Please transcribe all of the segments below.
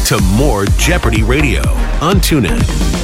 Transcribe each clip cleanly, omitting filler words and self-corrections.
back to more Jeopardy Radio on TuneIn.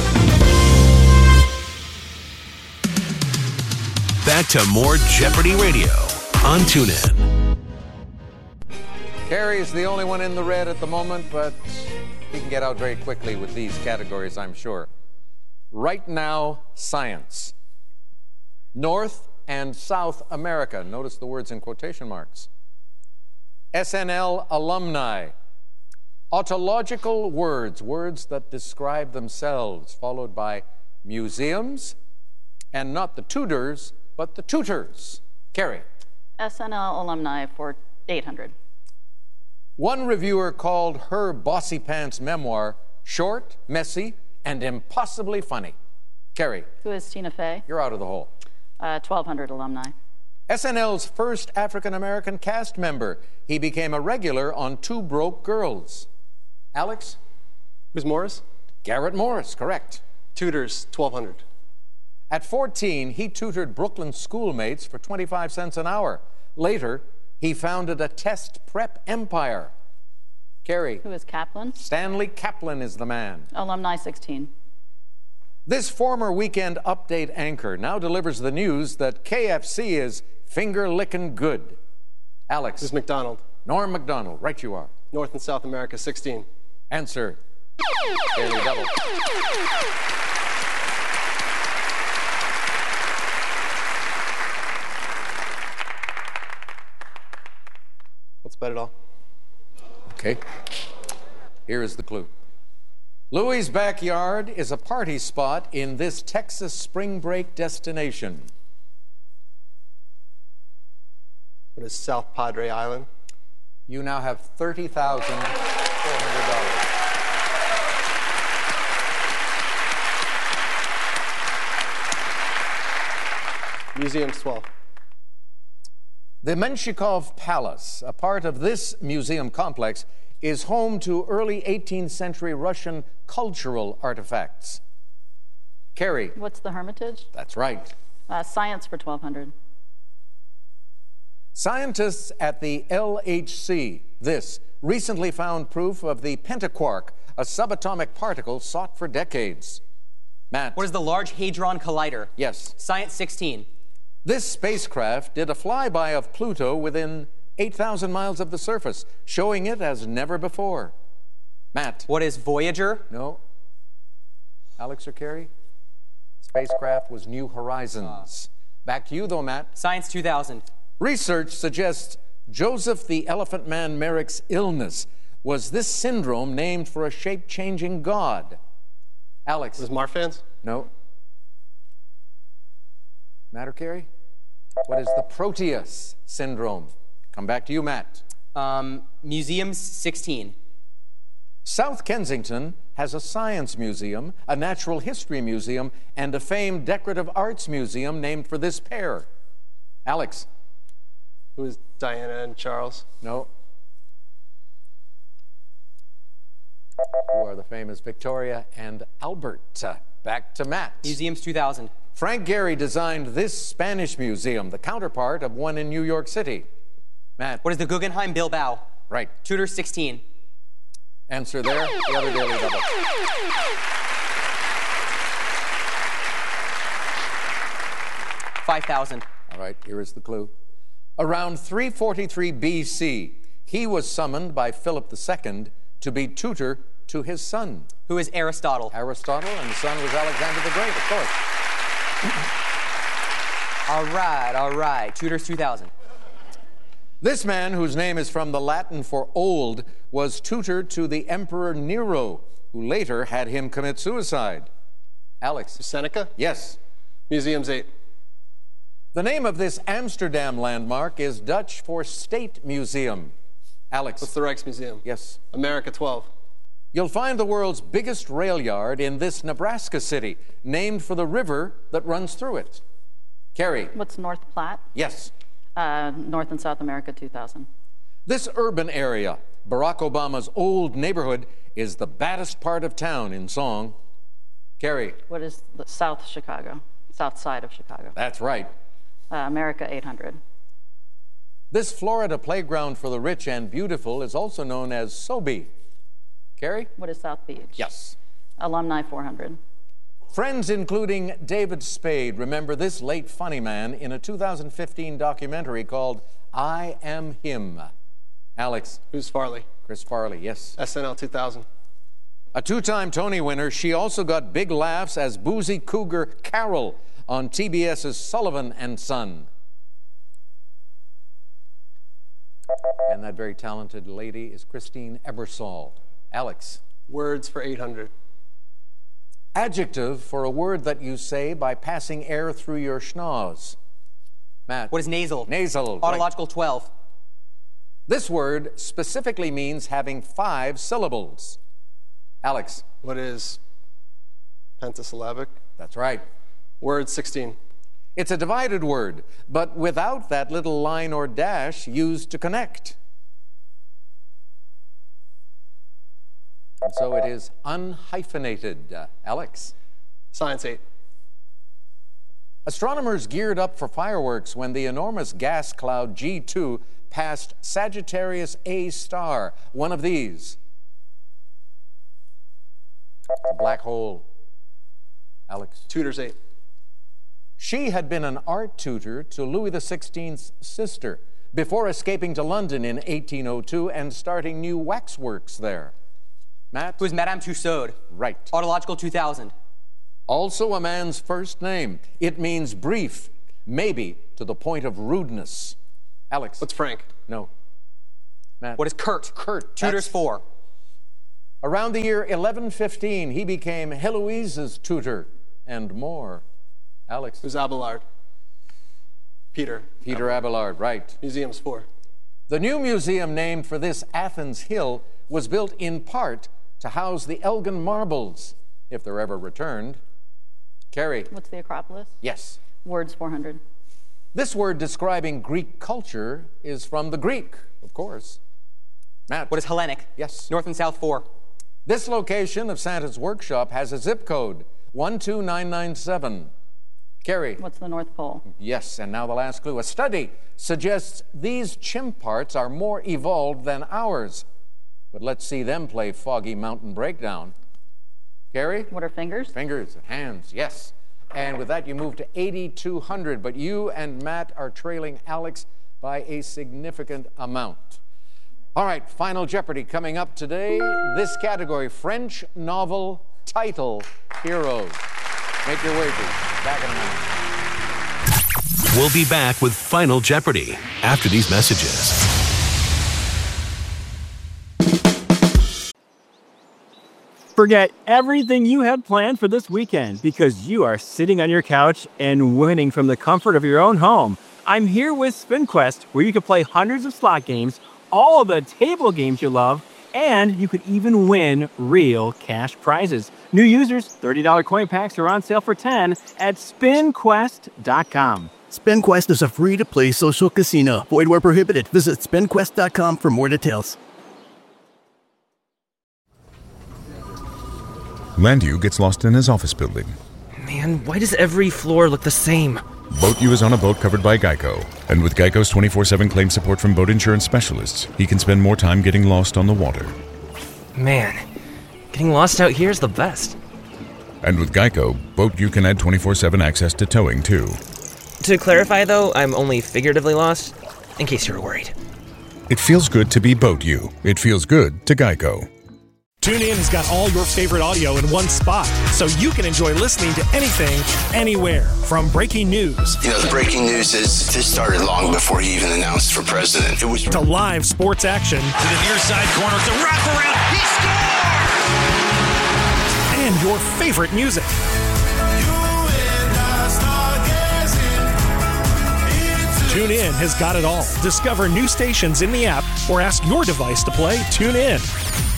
Back to more Jeopardy Radio on TuneIn. Carrie's the only one in the red at the moment, but he can get out very quickly with these categories, I'm sure. Right now, science. North and South America. Notice the words in quotation marks. SNL alumni. Autological words, words that describe themselves, followed by museums, and not the Tudors, but the tutors. Carrie. SNL alumni for 800. One reviewer called her Bossy Pants memoir short, messy, and impossibly funny. Carrie. Who is Tina Fey? You're out of the hole. 1200 alumni. SNL's first African-American cast member. He became a regular on Two Broke Girls. Alex? Who's Morris? Garrett Morris, correct. Tutors, 1200. At 14, he tutored Brooklyn schoolmates for 25 cents an hour. Later, he founded a test prep empire. Carrie. Who is Kaplan? Stanley Kaplan is the man. Alumni 16. This former Weekend Update anchor now delivers the news that KFC is finger-licking good. Alex. Who's McDonald? Norm MacDonald, right you are. North and South America, 16. Answer. Daily double. Let's bet it all. Okay. Here is the clue. Louis' backyard is a party spot in this Texas spring break destination. What is South Padre Island? You now have $30,400. Museum's 12. The Menshikov Palace, a part of this museum complex, is home to early 18th century Russian cultural artifacts. Carrie. What's the Hermitage? That's right. Science for 1200. Scientists at the LHC, recently found proof of the pentaquark, a subatomic particle sought for decades. Matt. What is the Large Hadron Collider? Yes. Science 16. This spacecraft did a flyby of Pluto within 8,000 miles of the surface, showing it as never before. Matt. What is Voyager? No. Alex or Carrie? Spacecraft was New Horizons. Back to you, though, Matt. Science 2000. Research suggests Joseph the Elephant Man Merrick's illness was this syndrome named for a shape-changing god. Alex. Was Marfan's? No. Matt or Carrie? What is the Proteus syndrome? Come back to you, Matt. Museums 16. South Kensington has a science museum, a natural history museum, and a famed decorative arts museum named for this pair. Alex. Who is Diana and Charles? No. Who are the famous Victoria and Albert? Back to Matt. Museums 2000. Frank Gehry designed this Spanish museum, the counterpart of one in New York City. Matt. What is the Guggenheim Bilbao? Right. Tudor 16. Answer there. The other daily double. $5,000. All right, here is the clue. Around 343 BC, he was summoned by Philip II to be tutor to his son. Who is Aristotle? Aristotle, and the son was Alexander the Great, of course. All right. Tudors 2000. This man, whose name is from the Latin for old, was tutor to the Emperor Nero, who later had him commit suicide. Alex. Seneca? Yes. Museums 8. The name of this Amsterdam landmark is Dutch for State Museum. Alex. What's the Rijksmuseum? Yes. America 12. You'll find the world's biggest rail yard in this Nebraska city, named for the river that runs through it. Carrie. What's North Platte? Yes. North and South America 2000. This urban area, Barack Obama's old neighborhood, is the baddest part of town in song. Carrie. What is the South Chicago? South side of Chicago. That's right. America 800. This Florida playground for the rich and beautiful is also known as Sobe. Carrie? What is South Beach? Yes. Alumni 400. Friends including David Spade remember this late funny man in a 2015 documentary called I Am Him. Alex? Who's Farley? Chris Farley, yes. SNL 2000. A two-time Tony winner, she also got big laughs as boozy cougar Carol on TBS's Sullivan and Son. And that very talented lady is Christine Ebersol. Alex? Words for 800. Adjective for a word that you say by passing air through your schnoz. Matt? What is nasal? Nasal. Autological Right. 12. This word specifically means having 5 syllables. Alex? What is pentasyllabic? That's right. Word 16. It's a divided word, but without that little line or dash used to connect. And so it is unhyphenated. Alex? Science 8. Astronomers geared up for fireworks when the enormous gas cloud G2 passed Sagittarius A star, one of these. A black hole. Alex? Tutors 8. She had been an art tutor to Louis XVI's sister before escaping to London in 1802 and starting new waxworks there. Matt? Who is Madame Tussaud? Right. Autological 2000. Also a man's first name. It means brief, maybe to the point of rudeness. Alex? What's Frank? No. Matt? What is Kurt? Kurt? Tutors 4. Around the year 1115, he became Heloise's tutor and more. Alex? Who's Abelard? Peter. Peter Abelard, right. Museums 4. The new museum named for this Athens hill was built in part to house the Elgin marbles, if they're ever returned. Carrie? What's the Acropolis? Yes. Words 400. This word describing Greek culture is from the Greek, of course. Matt? What is Hellenic? Yes. North and South 4. This location of Santa's workshop has a zip code, 12997. Carrie? What's the North Pole? Yes, and now the last clue. A study suggests these chimp parts are more evolved than ours. But let's see them play Foggy Mountain Breakdown. Carrie? What are fingers? Fingers, hands, yes. And with that, you move to 8,200. But you and Matt are trailing Alex by a significant amount. All right, Final Jeopardy coming up today. This category, French novel title heroes. Make your wagers. Back in a minute. We'll be back with Final Jeopardy after these messages. Forget everything you had planned for this weekend because you are sitting on your couch and winning from the comfort of your own home. I'm here with SpinQuest, where you can play hundreds of slot games, all of the table games you love, and you could even win real cash prizes. New users, $30 coin packs are on sale for $10 at SpinQuest.com. SpinQuest is a free-to-play social casino. Void where prohibited. Visit SpinQuest.com for more details. Landu gets lost in his office building. Man, why does every floor look the same? Boat U is on a boat covered by Geico. And with Geico's 24/7 claim support from boat insurance specialists, he can spend more time getting lost on the water. Man, getting lost out here is the best. And with Geico, Boat U can add 24/7 access to towing, too. To clarify, though, I'm only figuratively lost, in case you were worried. It feels good to be Boat U. It feels good to Geico. TuneIn has got all your favorite audio in one spot, so you can enjoy listening to anything, anywhere. From breaking news. You know, the breaking news is this started long before he even announced for president. It was to live sports action. To the near side corner, it's a wraparound. He scores! And your favorite music. TuneIn has got it all. Discover new stations in the app or ask your device to play TuneIn.